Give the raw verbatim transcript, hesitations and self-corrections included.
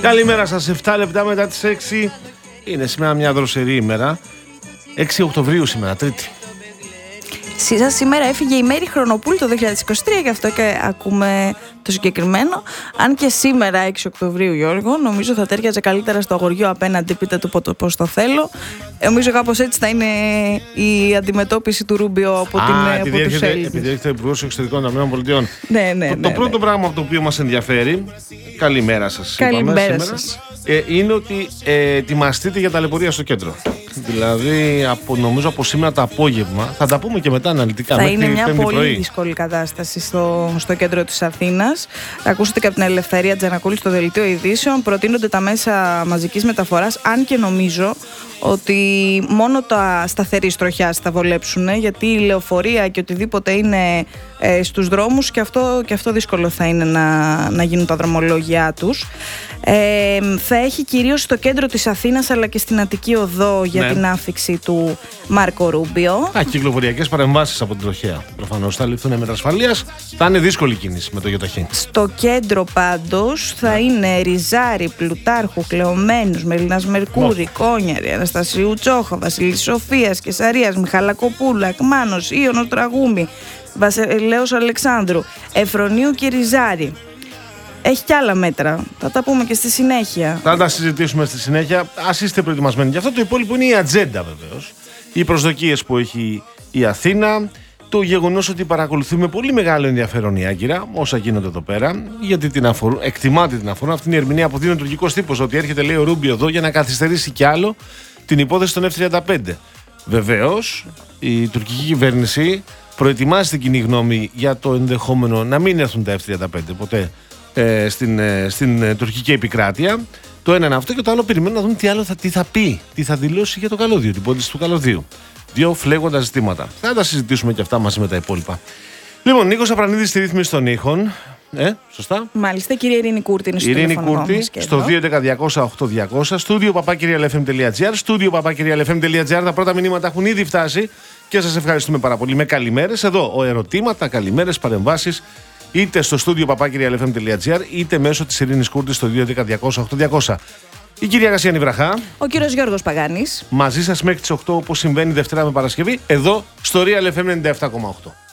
Καλημέρα σας, επτά λεπτά μετά τις έξι. Είναι σήμερα μια δροσερή ημέρα. έξι Οκτωβρίου σήμερα, Τρίτη. Σας σήμερα έφυγε η Μέρη Χρονοπούλου το δύο χιλιάδες είκοσι τρία, γι' αυτό και ακούμε το συγκεκριμένο. Αν και σήμερα έξι Οκτωβρίου, Γιώργο, νομίζω θα τέριαζε καλύτερα στο αγοριό απέναντι, πείτε του πώς το θέλω. Νομίζω κάπως έτσι θα είναι η αντιμετώπιση του Ρούμπιο από, Α, την, από τους Έλληνες. Επειδή έχετε Υπουργός Εξωτερικών των ΗΠΑ. Ναι, ναι, το, ναι, το ναι. πρώτο πράγμα από το οποίο μας ενδιαφέρει, καλημέρα σας, καλημέρα είπαμε, σας. Ε, είναι ότι ε, ετοιμαστείτε για ταλαιπωρία στο κέντρο. Δηλαδή, από, νομίζω από σήμερα το απόγευμα, θα τα πούμε και μετά αναλυτικά. Θα μέχρι είναι μια πέμπτη πολύ πρωί. δύσκολη κατάσταση στο, στο κέντρο της Αθήνας. Θα ακούσετε και από την Ελευθερία Τζανακούλη στο Δελτίο Ειδήσεων. Προτείνονται τα μέσα μαζικής μεταφοράς, αν και νομίζω ότι μόνο τα σταθερή τροχιάς θα βολέψουν, γιατί η λεωφορεία και οτιδήποτε είναι ε, στους δρόμους και αυτό, και αυτό δύσκολο θα είναι να, να γίνουν τα δρομολόγια τους. Ε, θα έχει κυρίως στο κέντρο της Αθήνας αλλά και στην Αττική Οδό για ναι. την άφιξη του Μάρκο Ρούμπιο. Α, κυκλοφοριακές παρεμβάσεις από την τροχέα. Προφανώς θα ληφθούν μέτρα ασφαλείας. Θα είναι δύσκολη κίνηση με το ΙΟΤΑΧΗ. Στο κέντρο πάντως θα ναι. είναι Ριζάρη, Πλουτάρχου, Κλεωμένους, Μελινάς Μερκούρη, oh. Κόνιαρη, Αναστασίου Τσόχα, Βασιλής Σοφίας, Κεσαρίας, Μιχαλακοπούλου, Ακμάνος, Ίωνος Τραγούμη, Βασιλέως Αλεξάνδρου, Εφρονίου και Ριζάρη. Έχει κι άλλα μέτρα. Θα τα πούμε και στη συνέχεια. Θα τα συζητήσουμε στη συνέχεια. Ας είστε προετοιμασμένοι. Γι' αυτό το υπόλοιπο είναι η ατζέντα βεβαίως. Οι προσδοκίες που έχει η Αθήνα. Το γεγονός ότι παρακολουθούμε πολύ μεγάλο ενδιαφέρον η Άγκυρα, όσα γίνονται εδώ πέρα, γιατί την αφορούν, εκτιμάται την αφορούν. Αυτή είναι η ερμηνεία που δίνει ο τουρκικός τύπος, ότι έρχεται, λέει, ο Ρούμπιο εδώ για να καθυστερήσει κι άλλο την υπόθεση των εφ τριάντα πέντε. Βεβαίως, η τουρκική κυβέρνηση προετοιμάζει την κοινή γνώμη για το ενδεχόμενο να μην έρθουν τα εφ τριάντα πέντε ποτέ ε, στην, ε, στην ε, τουρκική επικράτεια. Το ένα είναι αυτό, και το άλλο περιμένουν να δουν τι άλλο θα, τι θα πει, τι θα δηλώσει για το καλώδιο, την πώληση του καλωδίου. Δύο φλέγοντα ζητήματα. Θα τα συζητήσουμε και αυτά μαζί με τα υπόλοιπα. Λοιπόν, Νίκος Απρανίδης στη ρύθμιση των ήχων. Ε, σωστά. Μάλιστα, κυρία Ειρήνη Κούρτη είναι στο Ειρήνη τηλέφωνο Κούρτη στο δύο έντεκα διακόσια οκτώ διακόσια, στούντιο παπάκυρια ελ εφ εμ τελεία τζι άρ, στούντιο παπάκυρια ελ εφ εμ τελεία τζι άρ. Τα πρώτα μηνύματα έχουν ήδη φτάσει και σας ευχαριστούμε πάρα πολύ με καλημέρες. Εδώ, ο ερωτήματα, καλημέρες, παρεμβάσεις, είτε στο στούντιο παπάκυρια ελ εφ εμ τελεία τζι άρ, είτε μέσω της Ειρήνης Κούρτη στο δύο έντεκα διακόσια οκτώ διακόσια. Η κυρία Κασιάνη Βραχά. Ο κύριος Γιώργος Παγάνης. Μαζί σας μέχρι τις οκτώ, όπως συμβαίνει Δευτέρα με Παρασκευή, εδώ στο Real εφ εμ ενενήντα επτά κόμμα οκτώ.